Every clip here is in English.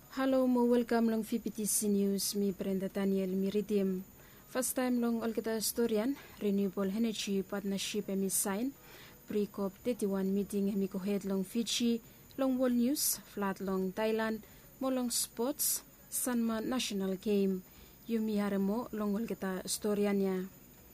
Hello mo welcome long PPTC News mi Brenda Daniel Miridim. First time long olgeta historian Renewable Energy Partnership emi sign pre-COP 31 meeting emi kohed long Fiji long World News flat long Thailand mo long sports Sanma National Game yumi haremo long olgeta historiannya.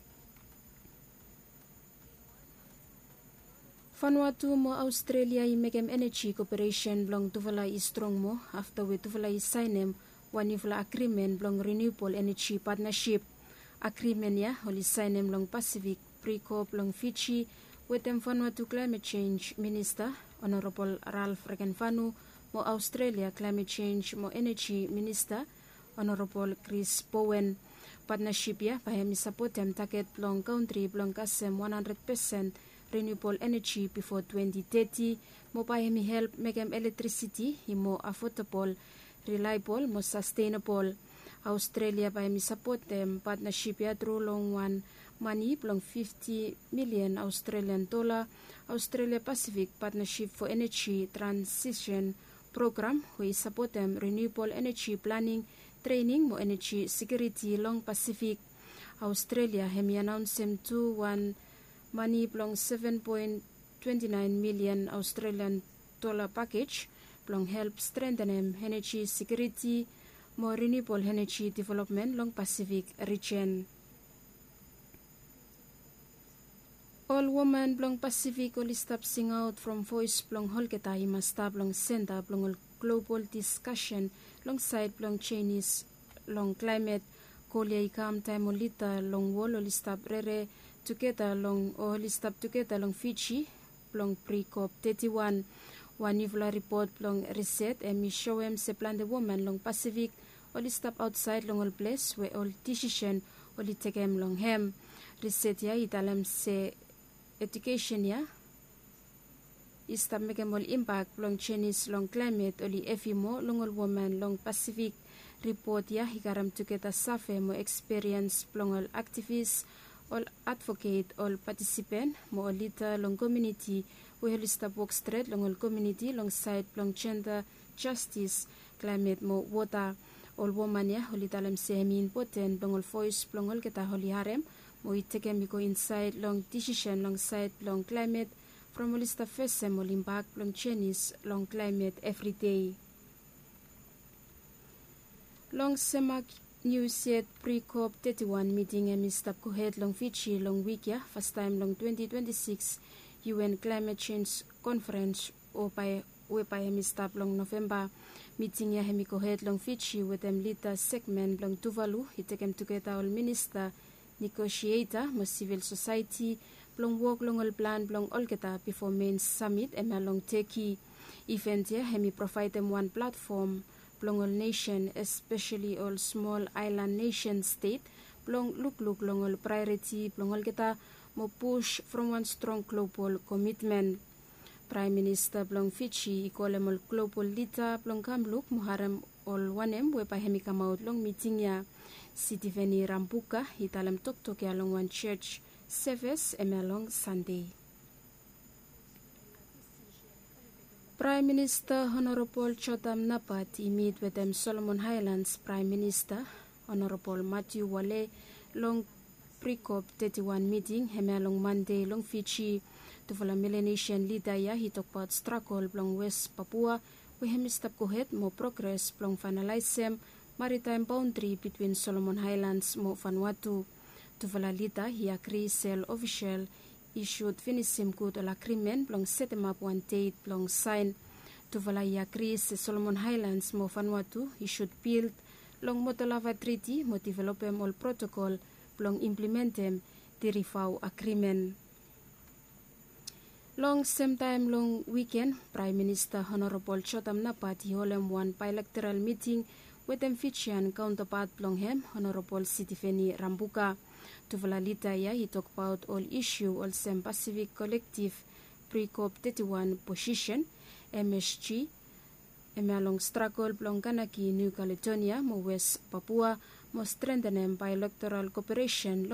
Vanuatu mo Australia i megem energy cooperation blong tuvala i strong mo after we tuvala i signem wanivla agreement blong renewable energy partnership agreement ya holi signem long Pacific pre-COP long Fiji with them Vanuatu climate change minister Honorable Ralph Regenvanu mo Australia climate change mo energy minister Honorable Chris Bowen partnership ya pahemi support them target blong country blong kasem 100% renewable energy before 2030 mo pahemi help megem electricity himo affordable reliable mo sustainable Australia pahemi support them partnership ya through long one money blong 50 million Australian dollar Australia Pacific Partnership for Energy Transition program we support them renewable energy planning training mo energy security long Pacific Australia hemi announce them to one money belong 7.29 million Australian dollar package belong help strengthen energy security more renewable energy development long Pacific region. All women belong Pacific will stop sing out from voice belong holketa imasta belong center belong global discussion long side belong Chinese long climate kolya ikam time olita long wall will stop rere together long stop together long Fiji long pre-COP 31 wanivla report long reset emi show se plan the woman long Pacific all stop outside long all place where all decision all take long hem reset ya italam se education ya stop make all impact long Chinese long climate oli efimo long all woman long Pacific report ya hikaram together safe mo experience long all activists all advocate all participant mo olita long community we holista work straight long all community long side long gender justice climate mo water all woman ya holita lam semi important long all voice long all kita holi harem mo iteke mi go inside long decision long side long climate from holista first sem all impact long Chinese long climate every day long semak news yet pre-COP 31 meeting emi stop ko head long Fiji long week ya first time long 2026 UN climate change conference o by emi stop long November meeting ya hemi ko head long Fiji with them leader segment long Tuvalu hitekem together all minister negotiator mo civil society long work long all plan long all keta before main summit emi long Turkey event ya hemi provide them one platform long all nation especially all small island nation state long look long all priority long all kita mo push from one strong global commitment Prime Minister long Fiji ikolem all global leader long kamluk muharem all wanem we pa hemi kamaut long meeting ya Sitiveni Rambuka italam tok ya long one church service emelong Sunday. Prime Minister Honorable Chotam Napat meet with them Solomon Highlands Prime Minister Honorable Matthew Wale long pre-COP 31 meeting heme long Monday long Fiji to follow Melanesian leader ya he talk about struggle long West Papua we hemi stop kohet mo progress long finalize sem maritime boundary between Solomon Highlands mo Vanuatu to follow leader he agree sell official issued finisim good all agreement long set them up one date long sign to valai agree se Solomon Highlands mo Vanuatu he should build long Motolava treaty mo develop all protocol long implement them the Rifau agreement long same time long weekend Prime Minister Honorable Chotam Napat he holem one bilateral meeting with them Fijian counterpart long hem Honorable Sitiveni Rambuka to Valalita ya he talk about all issue all same Pacific collective pre-COP 31 position MSG emalong struggle blong kanaki New Caledonia mo West Papua mo strengthen bilateral cooperation